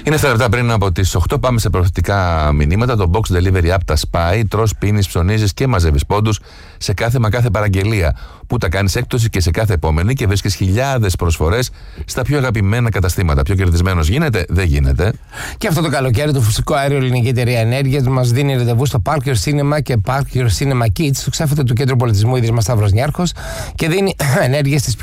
Είναι 7 λεπτά πριν από τις 8. Πάμε σε προθετικά μηνύματα. Το box delivery app τα σπάει. Τρως, πίνεις, ψωνίζεις και μαζεύεις πόντους σε κάθε μα κάθε παραγγελία. Που τα κάνεις έκπτωση και σε κάθε επόμενη και βρίσκεις χιλιάδες προσφορές στα πιο αγαπημένα καταστήματα. Πιο κερδισμένος γίνεται? Δεν γίνεται. Και αυτό το καλοκαίρι το φυσικό αέριο Ελληνική Εταιρεία Ενέργειας μας δίνει ραντεβού στο Park Your Cinema και Park Your Cinema Kids, στο ξέφωτο του Κέντρου Πολιτισμού Ίδρυμα Σταύρος Νιάρχος, και δίνει ενέργειες στις